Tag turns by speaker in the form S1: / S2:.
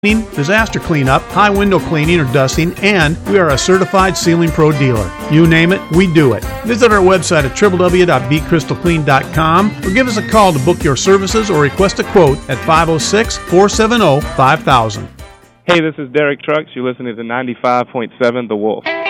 S1: disaster cleanup, high window cleaning or dusting, and we are a certified Ceiling Pro dealer. You name it, we do it. Visit our website at www.bcrystalclean.com or give us a call to book your services or request a quote at 506-470-5000.
S2: Hey, this is Derek Trucks. You're listening to 95.7 The Wolf.